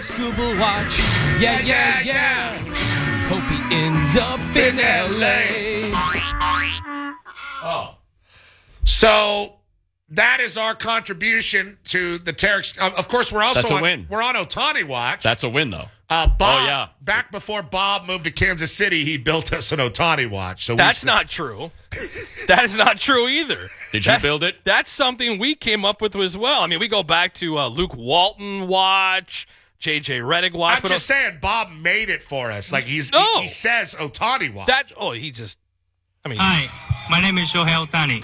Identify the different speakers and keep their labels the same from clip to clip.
Speaker 1: Scooble watch. Yeah, yeah, yeah. Hope he ends up in L.A.
Speaker 2: Oh. So that is our contribution to the Tarek. Of course, we're also
Speaker 3: That's a win.
Speaker 2: We're on Ohtani watch.
Speaker 3: That's a win, though.
Speaker 2: Bob, back before Bob moved to Kansas City, he built us an Ohtani watch. So
Speaker 4: that's not true. That is not true either.
Speaker 3: Did you build it?
Speaker 4: That's something we came up with as well. I mean, we go back to Luke Walton watch, J.J. Redick watch.
Speaker 2: I'm just saying, Bob made it for us. Like he says Ohtani watch.
Speaker 5: Hi, my name is Shohei Ohtani.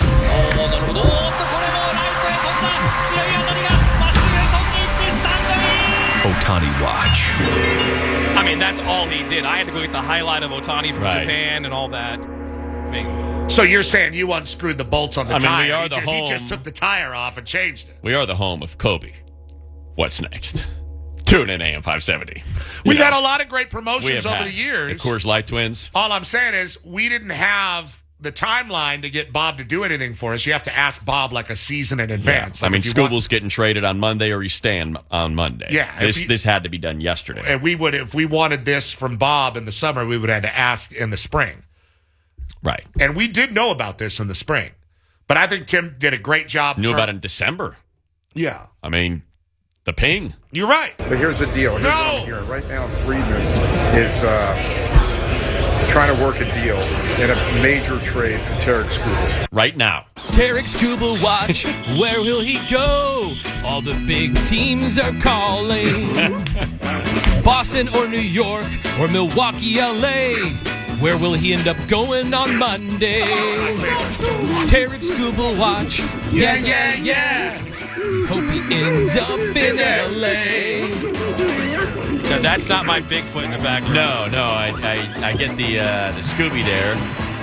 Speaker 1: Ohtani watch.
Speaker 4: I mean, that's all he did. I had to go get the highlight of Ohtani from Japan and all that. I mean,
Speaker 2: so you're saying you unscrewed the bolts on the tire?
Speaker 3: We are
Speaker 2: he just took the tire off and changed it.
Speaker 3: We are the home of Kobe. What's next? Tune in AM 570.
Speaker 2: We've had a lot of great promotions over the years.
Speaker 3: The Coors Light Twins.
Speaker 2: All I'm saying is we didn't have the timeline to get Bob to do anything for us. You have to ask Bob like a season in advance.
Speaker 3: Yeah.
Speaker 2: Like
Speaker 3: Scooble's getting traded on Monday or he's staying on Monday.
Speaker 2: Yeah.
Speaker 3: This had to be done yesterday.
Speaker 2: And if we wanted this from Bob in the summer, we would have had to ask in the spring.
Speaker 3: Right.
Speaker 2: And we did know about this in the spring. But I think Tim did a great job.
Speaker 3: Knew about it in December.
Speaker 2: Yeah.
Speaker 3: I mean, the ping.
Speaker 2: You're right.
Speaker 6: But here's the deal. Here's what I'm hearing. Right now, Friedman is trying to work a deal in a major trade for Tarek Skubal.
Speaker 3: Right now.
Speaker 1: Tarek Skubal watch. Where will he go? All the big teams are calling. Boston or New York or Milwaukee, LA. Where will he end up going on Monday? Tarek Skubal watch. Yeah, yeah, yeah. Hope he ends up in L.A.
Speaker 4: No, that's not my Bigfoot in the background.
Speaker 3: No, I get the Scooby there.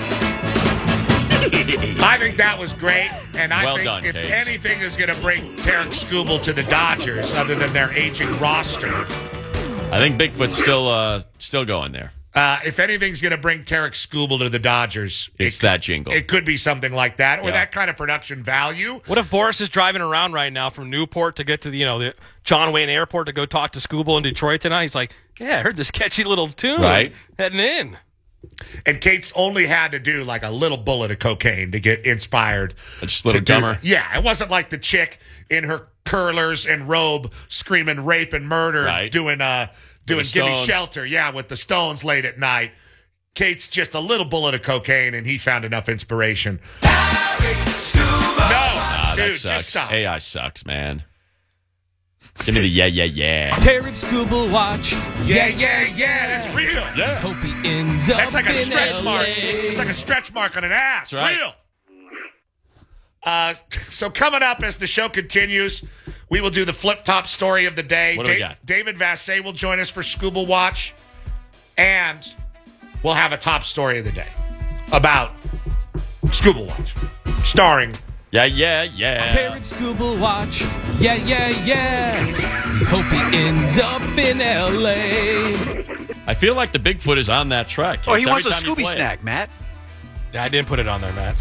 Speaker 2: I think that was great, and I think
Speaker 3: done,
Speaker 2: if
Speaker 3: Case.
Speaker 2: anything is going to bring Tarek Skubal to the Dodgers, other than their aging roster,
Speaker 3: I think Bigfoot's still going there.
Speaker 2: If anything's going to bring Tarek Skubal to the Dodgers,
Speaker 3: it's that jingle.
Speaker 2: It could be something like that, or that kind of production value.
Speaker 4: What if Boris is driving around right now from Newport to get to the John Wayne Airport to go talk to Skubal in Detroit tonight? He's like, yeah, I heard this catchy little tune heading in.
Speaker 2: And Kate's only had to do like a little bullet of cocaine to get inspired.
Speaker 3: Just a little dumber.
Speaker 2: Yeah, it wasn't like the chick in her curlers and robe screaming rape and murder doing Give Me Shelter, with the Stones late at night. Kate's just a little bullet of cocaine, and he found enough inspiration. No, dude,
Speaker 3: that sucks.
Speaker 2: just stop.
Speaker 3: AI sucks, man. Give me the yeah.
Speaker 1: Tarek Skubal watch.
Speaker 2: Yeah, that's real.
Speaker 3: Yeah.
Speaker 1: Hope he ends up
Speaker 2: That's like a
Speaker 1: in
Speaker 2: stretch
Speaker 1: LA.
Speaker 2: mark. It's like a stretch mark on an ass.
Speaker 3: That's right.
Speaker 2: Real. So coming up as the show continues, we will do the flip-top story of the day.
Speaker 3: What do we got?
Speaker 2: David Vassay will join us for Skubal Watch, and we'll have a top story of the day about Skubal Watch, starring...
Speaker 3: Yeah.
Speaker 1: Tarek Skubal watch. Yeah. Hope he ends up in L.A.
Speaker 3: I feel like the Bigfoot is on that track.
Speaker 7: Oh, he wants a
Speaker 3: Every time you
Speaker 7: Scooby
Speaker 3: play it.
Speaker 7: snack, Matt.
Speaker 4: Yeah, I didn't put it on there, Matt.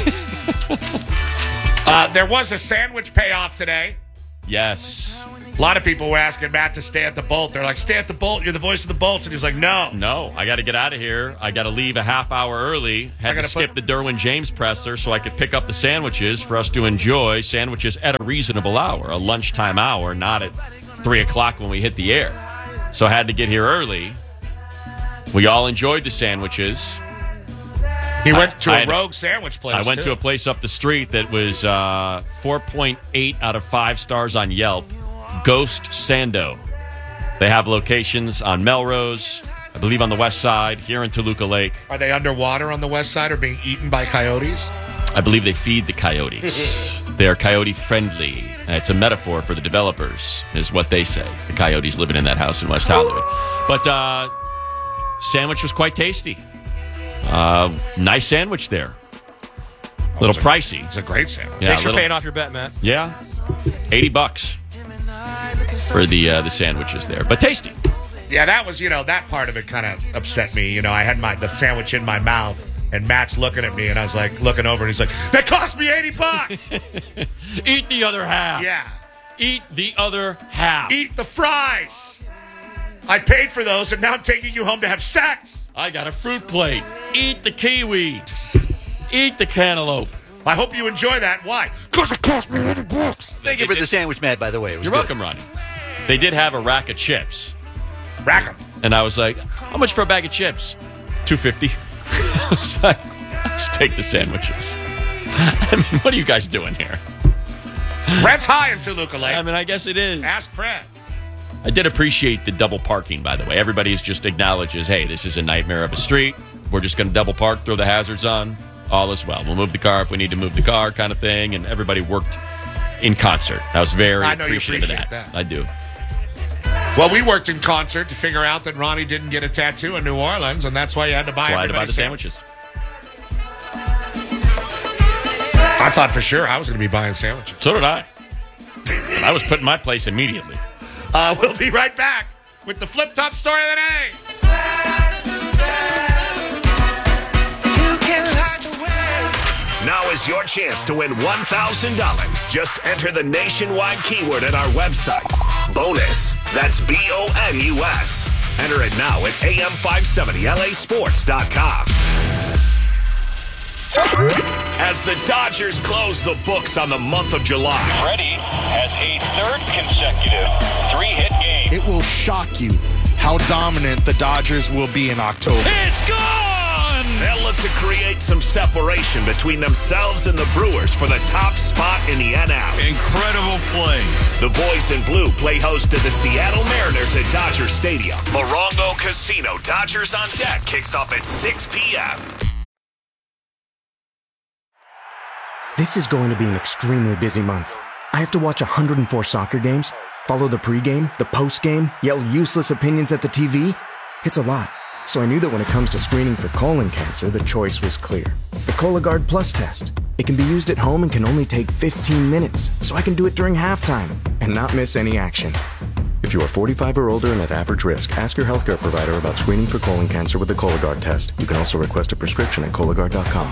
Speaker 2: There was a sandwich payoff today.
Speaker 3: Yes.
Speaker 2: A lot of people were asking Matt to stay at the Bolt. They're like, stay at the Bolt. You're the voice of the Bolts. And he's like, no.
Speaker 3: No, I got to get out of here. I got to leave a half hour early. Had to skip the Derwin James presser so I could pick up the sandwiches for us to enjoy sandwiches at a reasonable hour, a lunchtime hour, not at 3 o'clock when we hit the air. So I had to get here early. We all enjoyed the sandwiches.
Speaker 2: He went to a rogue sandwich place.
Speaker 3: I went to a place up the street that was 4.8 out of 5 stars on Yelp. Ghost Sando. They have locations on Melrose, I believe on the west side, here in Toluca Lake.
Speaker 2: Are they underwater on the west side or being eaten by coyotes?
Speaker 3: I believe they feed the coyotes. They're coyote friendly. It's a metaphor for the developers, is what they say. The coyotes living in that house in West Hollywood. But sandwich was quite tasty. Nice sandwich there. A little pricey.
Speaker 2: It's a great sandwich.
Speaker 4: Thanks for paying off your bet, Matt.
Speaker 3: Yeah, $80 for the sandwiches there, but tasty.
Speaker 2: Yeah, that was, that part of it kind of upset me. I had the sandwich in my mouth, and Matt's looking at me, and I was like looking over, and he's like, that cost me $80.
Speaker 3: Eat the other half.
Speaker 2: Yeah.
Speaker 3: Eat the other half.
Speaker 2: Eat the fries. I paid for those, and now I'm taking you home to have sex.
Speaker 3: I got a fruit plate. Eat the kiwi. Eat the cantaloupe.
Speaker 2: I hope you enjoy that. Why? Because it cost me $80.
Speaker 7: Thank you for the sandwich, Matt, by the way.
Speaker 3: You're welcome, Ronnie. They did have a rack of chips.
Speaker 2: Rack 'em.
Speaker 3: And I was like, how much for a bag of chips? $2.50. I was like, just take the sandwiches. I mean, what are you guys doing here?
Speaker 2: Rent's high in Toluca Lake.
Speaker 3: I mean, I guess it is.
Speaker 2: Ask Fred.
Speaker 3: I did appreciate the double parking, by the way. Everybody's just acknowledges, hey, this is a nightmare of a street. We're just going to double park, throw the hazards on. All is well. We'll move the car if we need to move the car, kind of thing. And everybody worked in concert. I was very appreciative of that. I do.
Speaker 2: Well, we worked in concert to figure out that Ronnie didn't get a tattoo in New Orleans, and that's why you had to buy
Speaker 3: the sandwiches.
Speaker 2: I thought for sure I was going to be buying sandwiches.
Speaker 3: So did I. I was put in my place immediately.
Speaker 2: We'll be right back with the Flip Top Story of the Day.
Speaker 8: Now is your chance to win $1,000. Just enter the nationwide keyword at our website. Bonus. That's BONUS. Enter it now at AM570LAsports.com. As the Dodgers close the books on the month of July.
Speaker 9: Freddie has a third consecutive 3-hit game.
Speaker 10: It will shock you how dominant the Dodgers will be in October.
Speaker 3: It's gone!
Speaker 8: They'll look to create some separation between themselves and the Brewers for the top spot in the NL.
Speaker 9: Incredible play.
Speaker 8: The boys in blue play host to the Seattle Mariners at Dodger Stadium. Morongo Casino Dodgers on Deck kicks off at 6 p.m.
Speaker 11: This is going to be an extremely busy month. I have to watch 104 soccer games, follow the pregame, the postgame, yell useless opinions at the TV. It's a lot. So I knew that when it comes to screening for colon cancer, the choice was clear. The Cologuard Plus test. It can be used at home and can only take 15 minutes, so I can do it during halftime and not miss any action. If you are 45 or older and at average risk, ask your healthcare provider about screening for colon cancer with the Cologuard test. You can also request a prescription at Cologuard.com.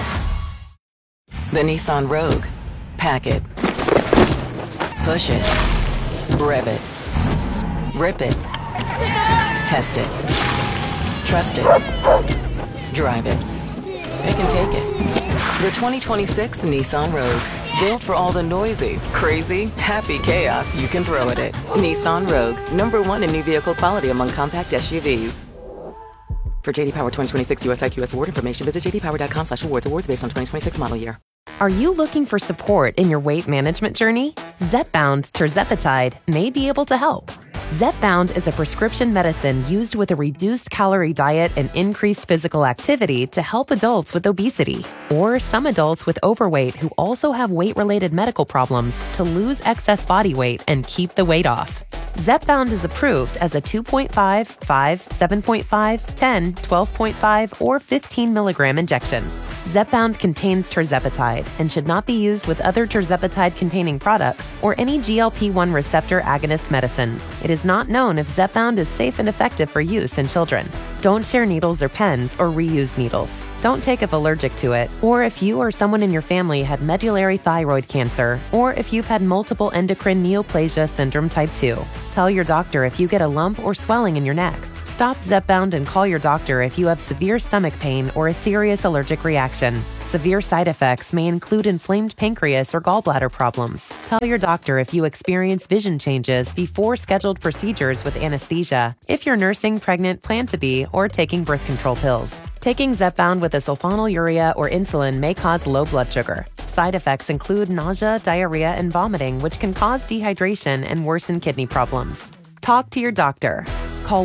Speaker 12: The Nissan Rogue. Pack it. Push it. Rev it. Rip it. Test it. Trust it. Drive it. It can take it. The 2026 Nissan Rogue. Built for all the noisy, crazy, happy chaos you can throw at it. Nissan Rogue. #1 in new vehicle quality among compact SUVs. For JD Power 2026 US IQS award information, visit jdpower.com/awards. Awards based on 2026 model year.
Speaker 13: Are you looking for support in your weight management journey? Zepbound tirzepatide may be able to help. Zepbound is a prescription medicine used with a reduced calorie diet and increased physical activity to help adults with obesity or some adults with overweight who also have weight-related medical problems to lose excess body weight and keep the weight off. Zepbound is approved as a 2.5, 5, 7.5, 10, 12.5, or 15 milligram injection. Zepbound contains tirzepatide and should not be used with other tirzepatide-containing products or any GLP-1 receptor agonist medicines. It is not known if Zepbound is safe and effective for use in children. Don't share needles or pens or reuse needles. Don't take if allergic to it, or if you or someone in your family had medullary thyroid cancer, or if you've had multiple endocrine neoplasia syndrome type 2. Tell your doctor if you get a lump or swelling in your neck. Stop Zepbound and call your doctor if you have severe stomach pain or a serious allergic reaction. Severe side effects may include inflamed pancreas or gallbladder problems. Tell your doctor if you experience vision changes before scheduled procedures with anesthesia, if you're nursing, pregnant, plan to be, or taking birth control pills. Taking Zepbound with a sulfonylurea or insulin may cause low blood sugar. Side effects include nausea, diarrhea, and vomiting, which can cause dehydration and worsen kidney problems. Talk to your doctor. Call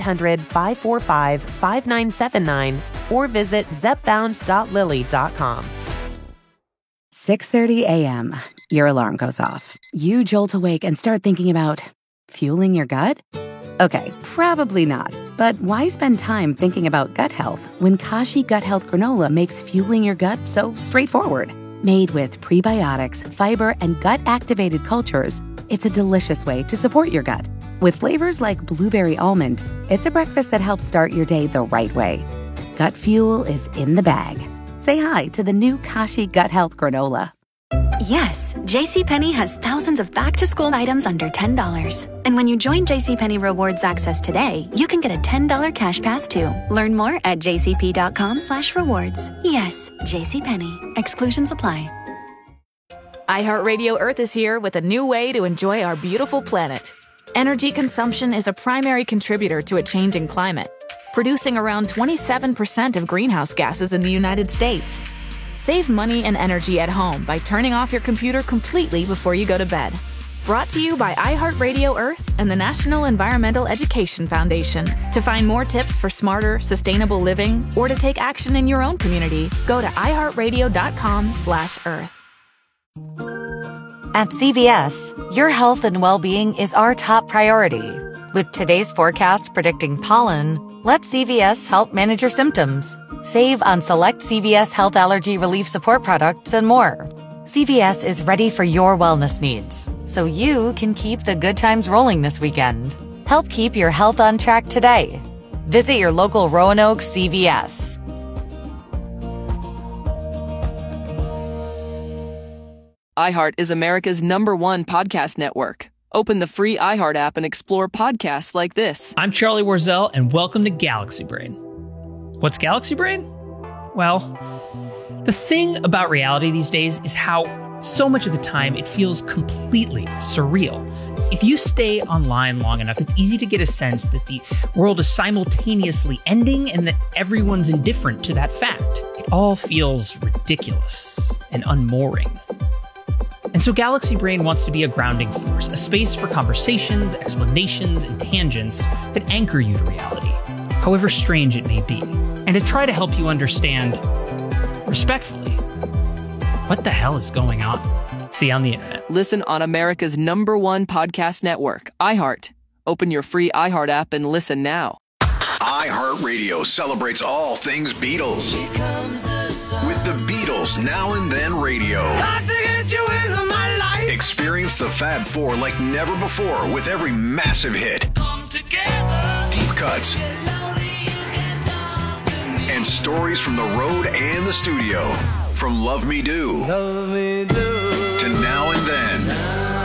Speaker 13: 1-800-545-5979 or visit zepbound.lily.com.
Speaker 14: 6:30 a.m. Your alarm goes off. You jolt awake and start thinking about fueling your gut? Okay, probably not. But why spend time thinking about gut health when Kashi Gut Health Granola makes fueling your gut so straightforward? Made with prebiotics, fiber, and gut-activated cultures, it's a delicious way to support your gut. With flavors like blueberry almond, it's a breakfast that helps start your day the right way. Gut fuel is in the bag. Say hi to the new Kashi Gut Health Granola.
Speaker 15: Yes, JCPenney has thousands of back-to-school items under $10. And when you join JCPenney Rewards Access today, you can get a $10 cash pass too. Learn more at jcp.com/rewards. Yes, JCPenney. Exclusions apply.
Speaker 16: iHeartRadio Earth is here with a new way to enjoy our beautiful planet. Energy consumption is a primary contributor to a changing climate, producing around 27% of greenhouse gases in the United States. Save money and energy at home by turning off your computer completely before you go to bed. Brought to you by iHeartRadio Earth and the National Environmental Education Foundation. To find more tips for smarter, sustainable living or to take action in your own community, go to iHeartRadio.com/Earth.
Speaker 17: At CVS, your health and well-being is our top priority. With today's forecast predicting pollen, let CVS help manage your symptoms. Save on select CVS Health Allergy Relief Support products and more. CVS is ready for your wellness needs, so you can keep the good times rolling this weekend. Help keep your health on track today. Visit your local Roanoke CVS.
Speaker 18: iHeart is America's #1 podcast network. Open the free iHeart app and explore podcasts like this.
Speaker 19: I'm Charlie Warzel, and welcome to Galaxy Brain. What's Galaxy Brain? Well, the thing about reality these days is how so much of the time it feels completely surreal. If you stay online long enough, it's easy to get a sense that the world is simultaneously ending and that everyone's indifferent to that fact. It all feels ridiculous and unmooring. And so Galaxy Brain wants to be a grounding force, a space for conversations, explanations, and tangents that anchor you to reality, however strange it may be, and to try to help you understand, respectfully, what the hell is going on? See you on the internet.
Speaker 18: Listen on America's #1 podcast network, iHeart. Open your free iHeart app and listen now.
Speaker 20: iHeartRadio celebrates all things Beatles with the Beatles Now and Then Radio. Experience the Fab Four like never before with every massive hit, deep cuts, and stories from the road and the studio. From Love Me Do to Now and Then.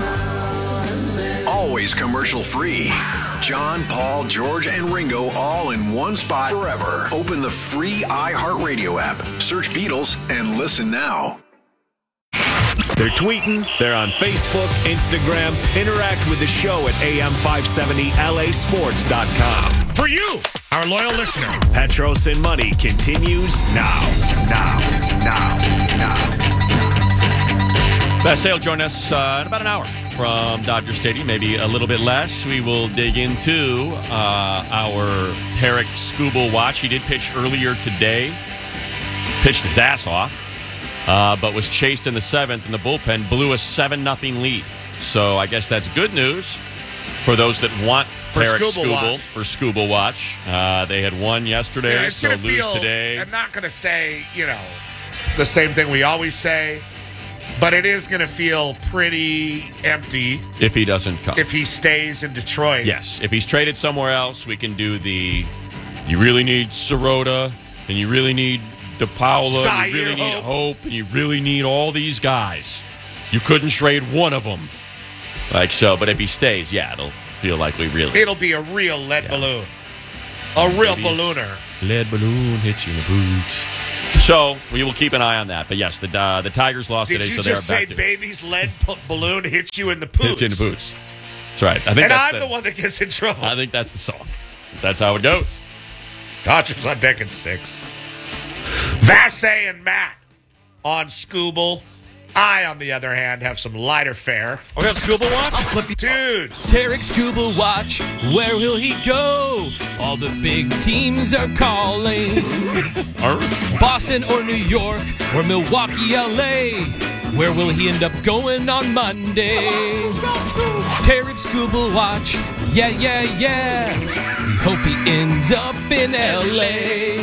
Speaker 20: Always commercial free. John, Paul, George, and Ringo all in one spot forever. Open the free iHeartRadio app. Search Beatles and listen now.
Speaker 8: They're tweeting, they're on Facebook, Instagram. Interact with the show at am570lasports.com.
Speaker 2: For you, our loyal listener.
Speaker 8: Petros and Money continues now.
Speaker 3: Best Sale join us in about an hour from Dodger Stadium, maybe a little bit less. We will dig into our Tarek Skubal watch. He did pitch earlier today, pitched his ass off, but was chased in the 7th, and the bullpen blew a 7-0 lead. So I guess that's good news for those that want Tarek Skubal for Skubal watch. They had won yesterday, so lose today.
Speaker 2: I'm not going to say, the same thing we always say, but it is going to feel pretty empty
Speaker 3: if he doesn't come.
Speaker 2: If he stays in Detroit.
Speaker 3: Yes. If he's traded somewhere else, we can do you really need Sirota, and you really need DePaula, and you really need Hope, and you really need all these guys. You couldn't trade one of them. Like so, but if he stays, it'll feel like
Speaker 2: it'll be a real lead balloon. A real ballooner.
Speaker 3: Lead balloon hits you in the boots. So we will keep an eye on that. But yes, the Tigers lost today, so they're back to...
Speaker 2: Did you just say baby's lead balloon hits you in the boots?
Speaker 3: Hits you in the boots. That's right. I think
Speaker 2: I'm the one that gets in trouble.
Speaker 3: I think that's the song. That's how it goes.
Speaker 2: Dodgers on deck in 6. Vassay and Matt on Skubal. I, on the other hand, have some lighter fare.
Speaker 4: We have Skubal watch?
Speaker 2: Dude.
Speaker 1: Tarek Skubal watch. Where will he go? All the big teams are calling. Boston or New York or Milwaukee, LA. Where will he end up going on Monday? Tarek Skubal watch. Yeah. We hope he ends up in LA.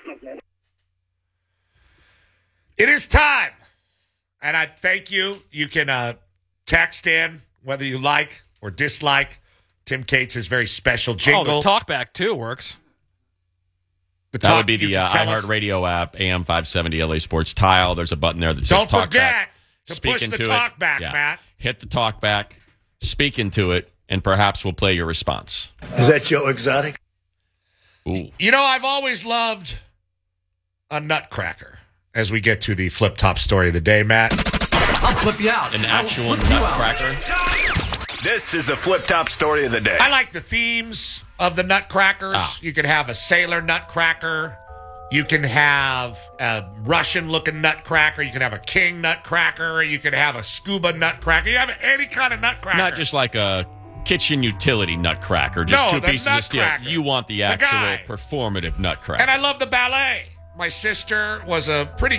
Speaker 2: It is time. And I thank you. You can text in whether you like or dislike Tim Cates' very special jingle.
Speaker 4: Oh, the talkback, too, works.
Speaker 3: That would be the iHeartRadio app, AM570 LA Sports Tile. There's a button there that says
Speaker 2: Don't forget, to push the talk back, Matt.
Speaker 3: Hit the talk back, speak into it, and perhaps we'll play your response.
Speaker 7: Is that Joe Exotic?
Speaker 3: Ooh.
Speaker 2: You know, I've always loved a nutcracker as we get to the flip top story of the day, Matt.
Speaker 10: I'll flip you out.
Speaker 3: An actual nutcracker.
Speaker 20: This is the flip top story of the day.
Speaker 2: I like the themes of the nutcrackers. You could have a sailor nutcracker. You can have a Russian-looking nutcracker. You can have a king nutcracker. You can have a scuba nutcracker. You have any kind of nutcracker.
Speaker 3: Not just like a kitchen utility nutcracker, just two pieces of steel. You want the actual performative nutcracker.
Speaker 2: And I love the ballet. My sister was a pretty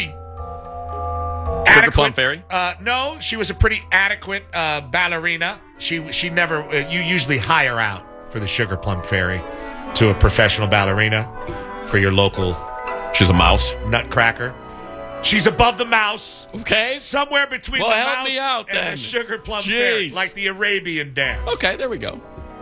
Speaker 3: Sugar Plum Fairy?
Speaker 2: No, she was a pretty adequate ballerina. She never. You usually hire out for the Sugar Plum Fairy to a professional ballerina for your local.
Speaker 3: She's a mouse.
Speaker 2: Nutcracker. She's above the mouse.
Speaker 3: Okay.
Speaker 2: Somewhere between the mouse and the Sugar Plum Fairy, like the Arabian dance.
Speaker 3: Okay, there we go.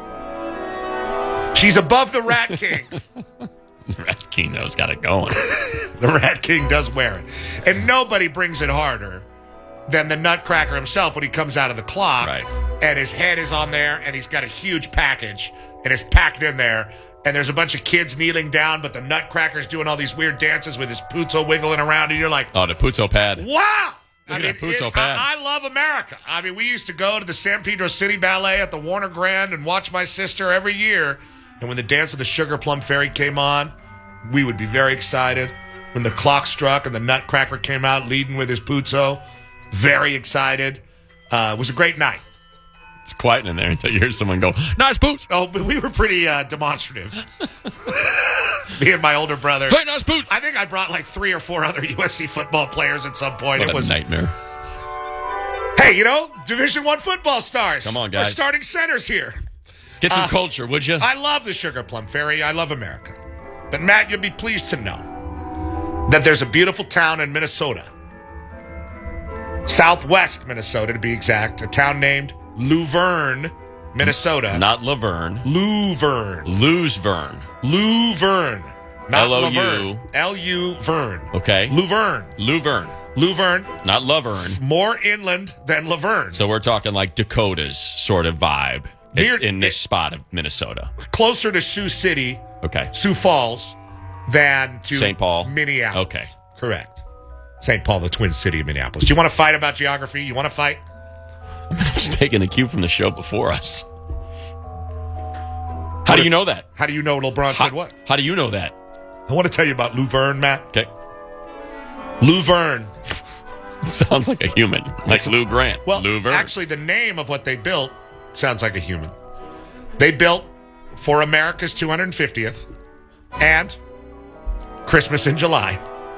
Speaker 2: She's above the Rat King.
Speaker 3: The Rat King, though, has got it going.
Speaker 2: The Rat King does wear it. And nobody brings it harder than the Nutcracker himself when he comes out of the clock.
Speaker 3: Right.
Speaker 2: And his head is on there, and he's got a huge package, and it's packed in there. And there's a bunch of kids kneeling down, but the Nutcracker's doing all these weird dances with his puzzo wiggling around, and you're like,
Speaker 3: oh, the puzzo pad.
Speaker 2: Wow!
Speaker 3: Look at that puzzo pad.
Speaker 2: I love America. I mean, we used to go to the San Pedro City Ballet at the Warner Grand and watch my sister every year. And when the Dance of the Sugar Plum Fairy came on, we would be very excited. When the clock struck and the Nutcracker came out leading with his puzzo, very excited. It was a great night.
Speaker 3: It's quiet in there until you hear someone go, nice boots.
Speaker 2: Oh, but we were pretty demonstrative. Me and my older brother.
Speaker 3: Hey, nice boots.
Speaker 2: I think I brought like 3 or 4 other USC football players at some point.
Speaker 3: It was a nightmare.
Speaker 2: Hey, you know, Division I football stars.
Speaker 3: Come on, guys.
Speaker 2: We're starting centers here.
Speaker 3: Get some culture, would you?
Speaker 2: I love the Sugar Plum Fairy. I love America. But, Matt, you'll be pleased to know that there's a beautiful town in Minnesota, southwest Minnesota to be exact, a town named Luverne, Minnesota.
Speaker 3: Not Laverne.
Speaker 2: Luverne.
Speaker 3: Luzverne.
Speaker 2: Luverne. Not
Speaker 3: L-O-U.
Speaker 2: L-U-Verne.
Speaker 3: Okay.
Speaker 2: Luverne.
Speaker 3: Luverne.
Speaker 2: Luverne.
Speaker 3: Not Laverne.
Speaker 2: More inland than Laverne.
Speaker 3: So we're talking like Dakota's sort of vibe in this spot of Minnesota.
Speaker 2: Closer to Sioux City.
Speaker 3: Okay.
Speaker 2: Sioux Falls than to
Speaker 3: St. Paul.
Speaker 2: Minneapolis.
Speaker 3: Okay.
Speaker 2: Correct. St. Paul, the twin city of Minneapolis. Do you want to fight about geography? You want to fight?
Speaker 3: I'm just taking a cue from the show before us. How do you know that?
Speaker 2: How do you know LeBron said what?
Speaker 3: How do you know that?
Speaker 2: I want to tell you about Luverne, Matt.
Speaker 3: Okay.
Speaker 2: Luverne.
Speaker 3: Sounds like a human. Like Lou Grant.
Speaker 2: Well,
Speaker 3: Luverne.
Speaker 2: Actually, the name of what they built sounds like a human. They built for America's 250th and Christmas in July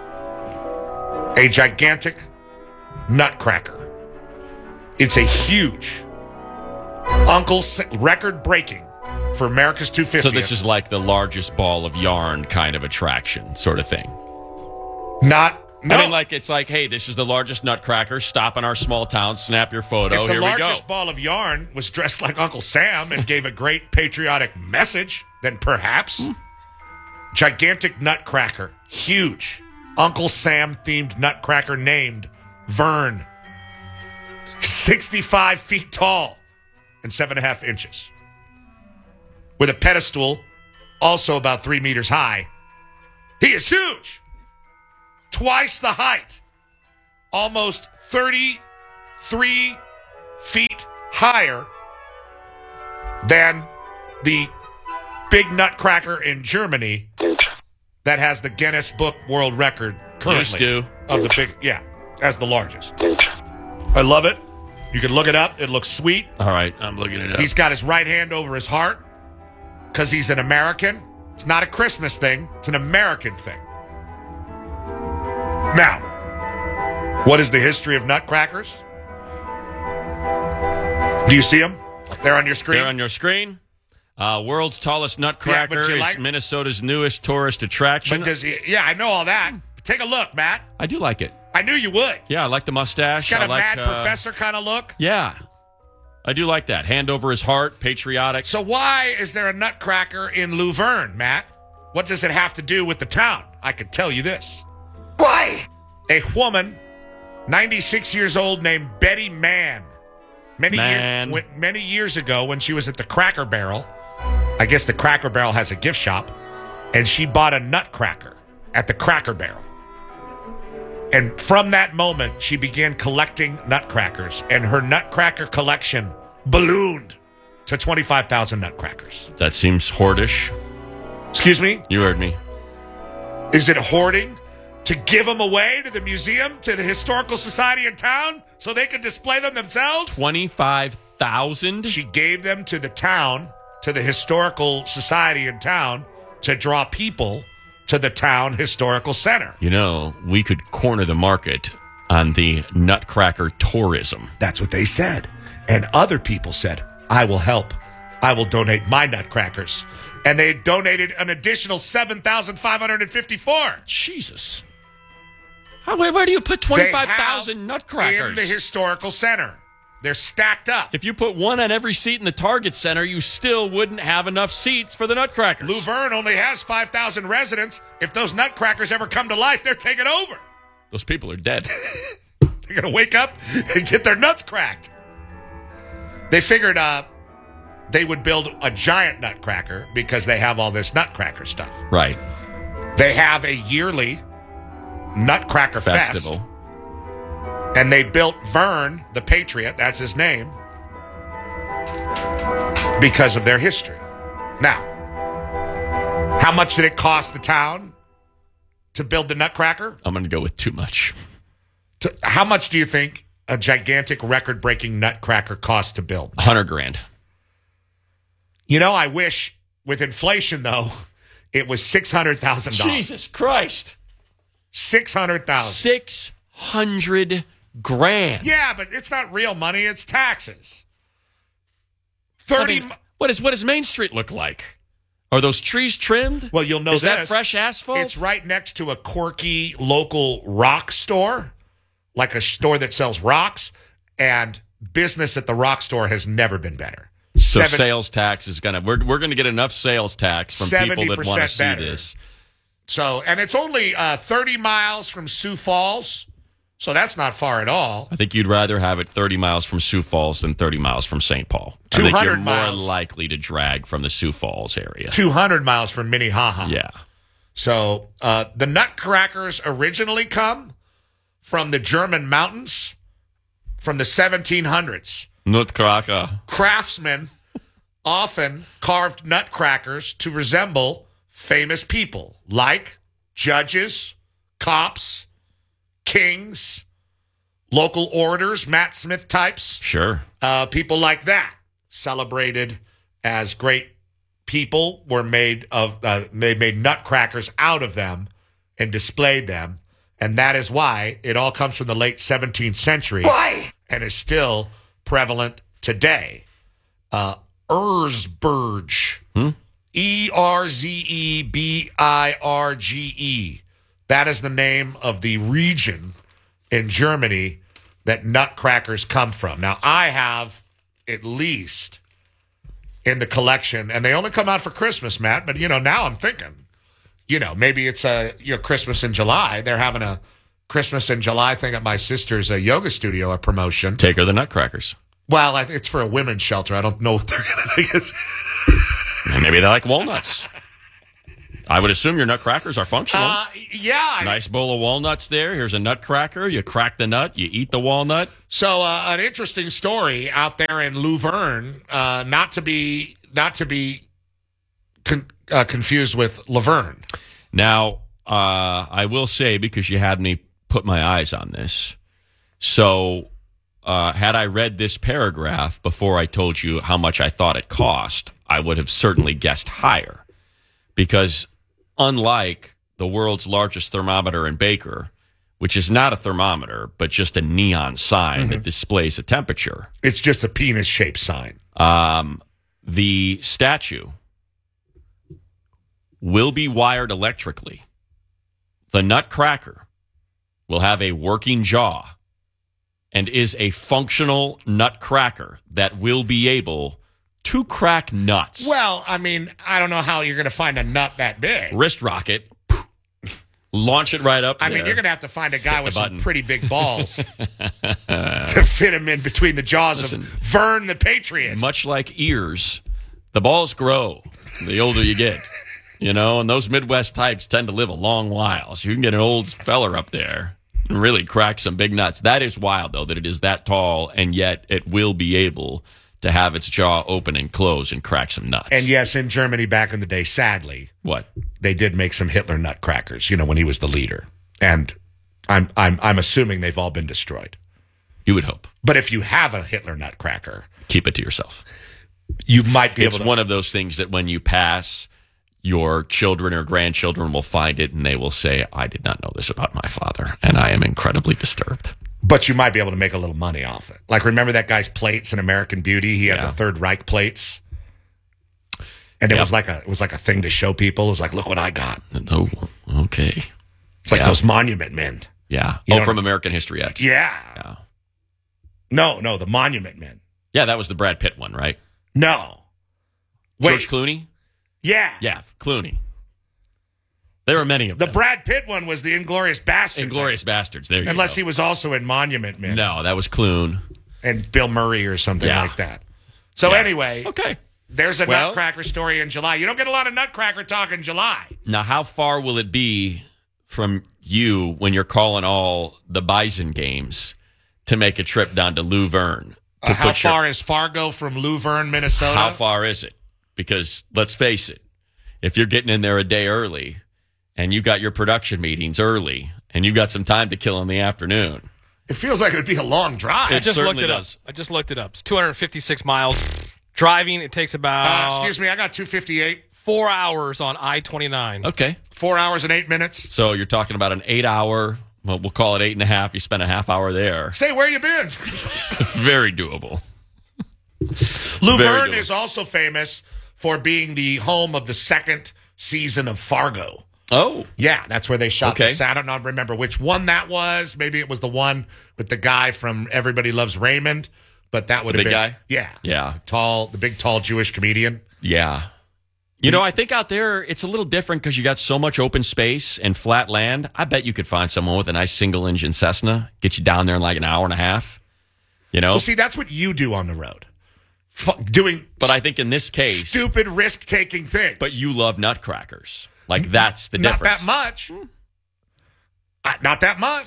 Speaker 2: a gigantic nutcracker. It's a huge record-breaking for America's 250th.
Speaker 3: So this is like the largest ball of yarn kind of attraction sort of thing.
Speaker 2: No.
Speaker 3: I mean, like it's like, hey, this is the largest nutcracker. Stop in our small town, snap your photo.
Speaker 2: If the
Speaker 3: Here we go.
Speaker 2: largest ball of yarn was dressed like Uncle Sam and gave a great patriotic message, then perhaps gigantic nutcracker, huge Uncle Sam themed nutcracker named Vern, 65 feet tall and 7.5 inches, with a pedestal also about 3 meters high. He is huge. Twice the height, almost 33 feet higher than the big nutcracker in Germany that has the Guinness Book World Record currently of the big, as the largest. I love it. You can look it up. It looks sweet.
Speaker 3: All right, I'm looking it up.
Speaker 2: He's got his right hand over his heart because he's an American. It's not a Christmas thing. It's an American thing. Now, what is the history of nutcrackers? Do you see them? They're on your screen?
Speaker 3: They're on your screen. World's tallest nutcracker is Minnesota's newest tourist attraction.
Speaker 2: But I know all that. Take a look, Matt.
Speaker 3: I do like it.
Speaker 2: I knew you would.
Speaker 3: Yeah, I like the mustache.
Speaker 2: It's got a mad professor kind of look.
Speaker 3: Yeah. I do like that. Hand over his heart, patriotic.
Speaker 2: So why is there a nutcracker in Luverne, Matt? What does it have to do with the town? I could tell you this. Why? A woman 96 years old, named Betty Mann. Many years ago, when she was at the Cracker Barrel, I guess the Cracker Barrel has a gift shop, and she bought a nutcracker at the Cracker Barrel. And from that moment, she began collecting nutcrackers, and her nutcracker collection ballooned to 25,000 nutcrackers.
Speaker 3: That seems hoardish.
Speaker 2: Excuse me?
Speaker 3: You heard me.
Speaker 2: Is it hoarding to give them away to the museum, to the historical society in town, so they could display them themselves?
Speaker 3: 25,000?
Speaker 2: She gave them to the town, to the historical society in town, to draw people to the town historical center.
Speaker 3: You know, we could corner the market on the nutcracker tourism.
Speaker 2: That's what they said. And other people said, I will help. I will donate my nutcrackers. And they donated an additional 7,554.
Speaker 3: Jesus. Where do you put 25,000 nutcrackers?
Speaker 2: In the historical center. They're stacked up.
Speaker 3: If you put one on every seat in the Target Center, you still wouldn't have enough seats for the nutcrackers.
Speaker 2: Luverne only has 5,000 residents. If those nutcrackers ever come to life, they're taking over.
Speaker 3: Those people are dead.
Speaker 2: They're going to wake up and get their nuts cracked. They figured they would build a giant nutcracker because they have all this nutcracker stuff.
Speaker 3: Right.
Speaker 2: They have a yearly Nutcracker
Speaker 3: Festival.
Speaker 2: Fest. And they built Vern, the Patriot, that's his name, because of their history. Now, how much did it cost the town to build the Nutcracker?
Speaker 3: I'm going to go with too much.
Speaker 2: How much do you think a gigantic record-breaking Nutcracker costs to build?
Speaker 3: $100,000.
Speaker 2: You know, I wish, with inflation, though, it was $600,000.
Speaker 3: Jesus Christ.
Speaker 2: $600,000.
Speaker 3: $600,000.
Speaker 2: Yeah, but it's not real money. It's taxes.
Speaker 3: What does Main Street look like? Are those trees trimmed?
Speaker 2: Well, you'll know
Speaker 3: Is that fresh asphalt?
Speaker 2: It's right next to a quirky local rock store, like a store that sells rocks, and business at the rock store has never been better.
Speaker 3: So sales tax is going to... We're going to get enough sales tax from people that want to see
Speaker 2: better.
Speaker 3: this.
Speaker 2: So, and it's only 30 miles from Sioux Falls, so that's not far at all.
Speaker 3: I think you'd rather have it 30 miles from Sioux Falls than 30 miles from St. Paul. I think you're more likely to drag from the Sioux Falls area.
Speaker 2: 200 miles from Minnehaha.
Speaker 3: Yeah.
Speaker 2: So the Nutcrackers originally come from the German mountains from the 1700s.
Speaker 3: Nutcracker.
Speaker 2: Craftsmen often carved nutcrackers to resemble famous people like judges, cops, kings, local orators, Matt Smith types.
Speaker 3: Sure.
Speaker 2: People like that, celebrated as great people, were made of. They made nutcrackers out of them and displayed them, and that is why it all comes from the late 17th century.
Speaker 20: Why?
Speaker 2: And is still prevalent today. Erzberge. Erzebirge. That is the name of the region in Germany that nutcrackers come from. Now, I have at least in the collection, and they only come out for Christmas, Matt, but, now I'm thinking, maybe it's Christmas in July. They're having a Christmas in July thing at my sister's yoga studio, a promotion.
Speaker 3: Take her the nutcrackers.
Speaker 2: Well, it's for a women's shelter. I don't know what they're going to do.
Speaker 3: Maybe they like walnuts. I would assume your nutcrackers are functional.
Speaker 2: Yeah.
Speaker 3: Nice bowl of walnuts there. Here's a nutcracker. You crack the nut. You eat the walnut.
Speaker 2: So an interesting story out there in Luverne, not to be confused with Laverne.
Speaker 3: Now, I will say, because you had me put my eyes on this, so had I read this paragraph before I told you how much I thought it cost, I would have certainly guessed higher. Because unlike the world's largest thermometer in Baker, which is not a thermometer, but just a neon sign that displays a temperature.
Speaker 2: It's just a penis-shaped sign.
Speaker 3: The statue will be wired electrically. The nutcracker will have a working jaw and is a functional nutcracker that will be able to crack nuts.
Speaker 2: Well, I don't know how you're going to find a nut that big.
Speaker 3: Wrist rocket. Launch it right up there.
Speaker 2: I mean, you're going to have to find a guy with some pretty big balls to fit him in between the jaws of Vern the Patriot.
Speaker 3: Much like ears, the balls grow the older you get. And those Midwest types tend to live a long while. So you can get an old feller up there and really crack some big nuts. That is wild, though, that it is that tall, and yet it will be able to have its jaw open and close and crack some nuts.
Speaker 2: And yes, in Germany back in the day, sadly, they did make some Hitler nutcrackers, when he was the leader. And I'm assuming they've all been destroyed.
Speaker 3: You would hope.
Speaker 2: But if you have a Hitler nutcracker,
Speaker 3: keep it to yourself.
Speaker 2: You might be able to.
Speaker 3: It's one of those things that when you pass, your children or grandchildren will find it and they will say, I did not know this about my father, and I am incredibly disturbed.
Speaker 2: But you might be able to make a little money off it. Like, remember that guy's plates in American Beauty? He had the Third Reich plates. And it was like a thing to show people. It was like, look what I got.
Speaker 3: Oh, okay.
Speaker 2: It's like those Monument Men.
Speaker 3: Yeah. From American History X.
Speaker 2: Yeah. No, the Monument Men.
Speaker 3: Yeah, that was the Brad Pitt one, right?
Speaker 2: No.
Speaker 3: George Clooney?
Speaker 2: Yeah.
Speaker 3: Yeah, Clooney. There were many of them.
Speaker 2: The Brad Pitt one was the Inglourious Basterds.
Speaker 3: Inglourious Basterds, there you go.
Speaker 2: Unless he was also in Monument Men.
Speaker 3: No, that was Clune.
Speaker 2: And Bill Murray or something like that. So anyway, there's a Nutcracker story in July. You don't get a lot of Nutcracker talk in July.
Speaker 3: Now, how far will it be from you when you're calling all the Bison games to make a trip down to Luverne?
Speaker 2: How far is Fargo from Luverne, Minnesota?
Speaker 3: How far is it? Because let's face it, if you're getting in there a day early, and you got your production meetings early, and you got some time to kill in the afternoon.
Speaker 2: It feels like it would be a long drive.
Speaker 4: I just looked it up. It's 256 miles. Driving, it takes about...
Speaker 2: excuse me, I got 258.
Speaker 4: 4 hours on I-29.
Speaker 3: Okay.
Speaker 2: 4 hours and 8 minutes.
Speaker 3: So you're talking about an 8-hour, we'll call it 8.5. You spend a half hour there.
Speaker 2: Say, where you been?
Speaker 3: Very doable.
Speaker 2: Luverne is also famous for being the home of the second season of Fargo.
Speaker 3: Oh.
Speaker 2: Yeah, that's where they shot this. I don't know, remember which one that was. Maybe it was the one with the guy from Everybody Loves Raymond, but that would have been...
Speaker 3: The big guy?
Speaker 2: Yeah.
Speaker 3: Yeah.
Speaker 2: The big, tall Jewish comedian.
Speaker 3: Yeah. I think out there, it's a little different because you got so much open space and flat land. I bet you could find someone with a nice single-engine Cessna, get you down there in like an hour and a half.
Speaker 2: Well, see, that's what you do on the road.
Speaker 3: But I think in this case...
Speaker 2: Stupid, risk-taking things.
Speaker 3: But you love nutcrackers. Like, that's the difference.
Speaker 2: Not that much. Not that much.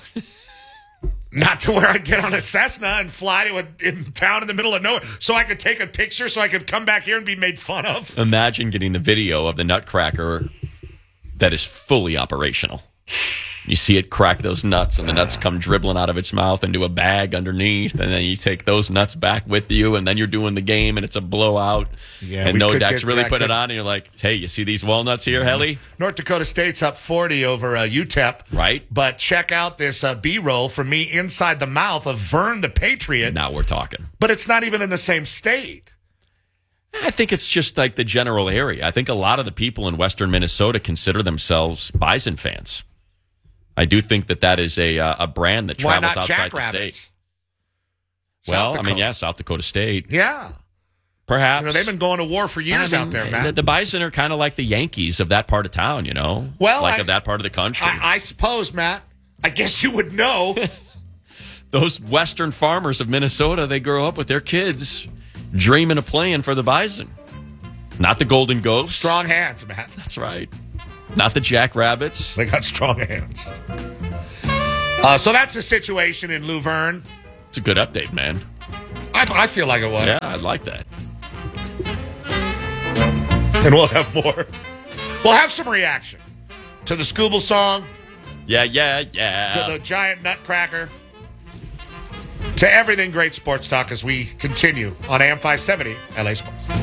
Speaker 2: Not to where I'd get on a Cessna and fly to a town in the middle of nowhere so I could take a picture so I could come back here and be made fun of.
Speaker 3: Imagine getting the video of the nutcracker that is fully operational. You see it crack those nuts, and the nuts come dribbling out of its mouth into a bag underneath, and then you take those nuts back with you, and then you're doing the game, and it's a blowout.
Speaker 2: Yeah,
Speaker 3: and Nodak's really put it on, and you're like, hey, you see these walnuts here, Helly?
Speaker 2: North Dakota State's up 40 over UTEP.
Speaker 3: Right.
Speaker 2: But check out this B-roll from me inside the mouth of Vern the Patriot.
Speaker 3: Now we're talking.
Speaker 2: But it's not even in the same state.
Speaker 3: I think it's just like the general area. I think a lot of the people in western Minnesota consider themselves Bison fans. I do think that is a brand that travels outside the state. Well, South Dakota State.
Speaker 2: Yeah.
Speaker 3: Perhaps.
Speaker 2: They've been going to war for years out there, man.
Speaker 3: The Bison are kind of like the Yankees of that part of town,
Speaker 2: Well,
Speaker 3: of that part of the country.
Speaker 2: I suppose, Matt. I guess you would know.
Speaker 3: Those western farmers of Minnesota, they grow up with their kids dreaming of playing for the Bison. Not the Golden Ghosts.
Speaker 2: Strong hands, Matt.
Speaker 3: That's right. Not the Jackrabbits.
Speaker 2: They got strong hands. So that's the situation in Luverne.
Speaker 3: It's a good update, man.
Speaker 2: I feel like it was.
Speaker 3: Yeah, I like that.
Speaker 2: And we'll have more. We'll have some reaction to the Scooble song.
Speaker 3: Yeah.
Speaker 2: To the giant nutcracker. To everything great sports talk as we continue on AM 570 LA Sports.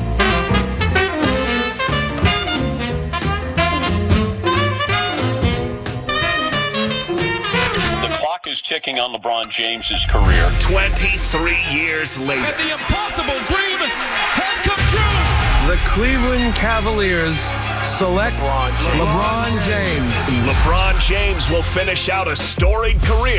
Speaker 9: Is ticking on LeBron James's career.
Speaker 8: 23 years later.
Speaker 1: And the impossible dream has come true.
Speaker 21: The Cleveland Cavaliers select LeBron James.
Speaker 8: LeBron James will finish out a storied career